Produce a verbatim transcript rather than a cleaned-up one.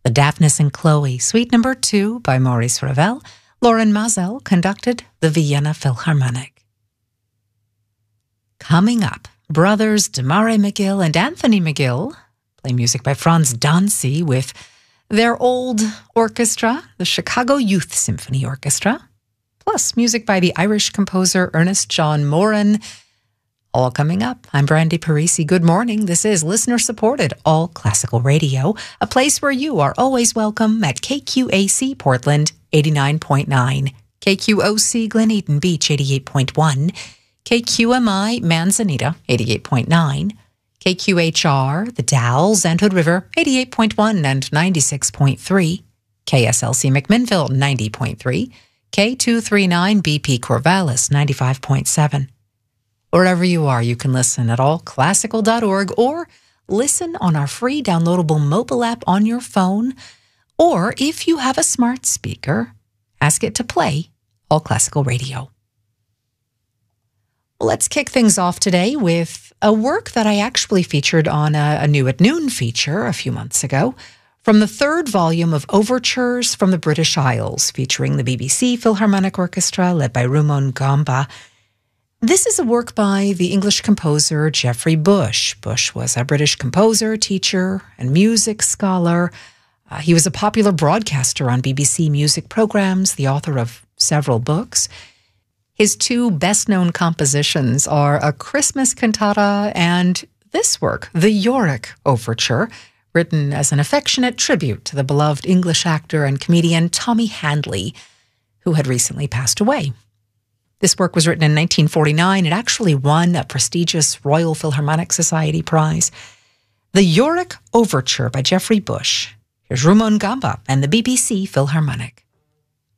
The Daphnis and Chloe, Suite Number two by Maurice Ravel. Lauren Mazel conducted the Vienna Philharmonic. Coming up, brothers Damare McGill and Anthony McGill play music by Franz Dancy with their old orchestra, the Chicago Youth Symphony Orchestra, plus music by the Irish composer Ernest John Moran. All coming up. I'm Brandy Parisi. Good morning. This is listener-supported All Classical Radio, a place where you are always welcome at K Q A C Portland eighty-nine point nine, K Q O C Glen Eden Beach eighty-eight point one, K Q M I Manzanita eighty-eight point nine, K Q H R The Dalles and Hood River eighty-eight point one and ninety-six point three, K S L C McMinnville ninety point three, K two thirty-nine B P Corvallis ninety-five point seven. Wherever you are, you can listen at all classical dot org or listen on our free downloadable mobile app on your phone. Or if you have a smart speaker, ask it to play All Classical Radio. Let's kick things off today with a work that I actually featured on a, a New at Noon feature a few months ago, from the third volume of Overtures from the British Isles, featuring the B B C Philharmonic Orchestra led by Rumon Gamba. This is a work by the English composer Geoffrey Bush. Bush was a British composer, teacher, and music scholar. Uh, he was a popular broadcaster on B B C music programs, the author of several books. His two best-known compositions are A Christmas Cantata and this work, the Yorick Overture, written as an affectionate tribute to the beloved English actor and comedian Tommy Handley, who had recently passed away. This work was written in nineteen forty-nine. It actually won a prestigious Royal Philharmonic Society prize. The Yorick Overture by Geoffrey Bush. Here's Rumon Gamba and the B B C Philharmonic.